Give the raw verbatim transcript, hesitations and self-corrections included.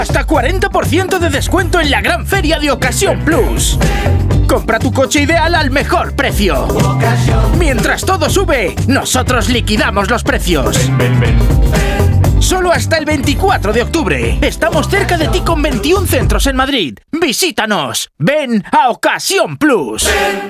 Hasta cuarenta por ciento de descuento en la gran feria de Ocasión Plus. Compra tu coche ideal al mejor precio. Mientras todo sube, nosotros liquidamos los precios. Solo hasta el veinticuatro de octubre. Estamos cerca de ti con veintiún centros en Madrid. Visítanos. Ven a Ocasión Plus.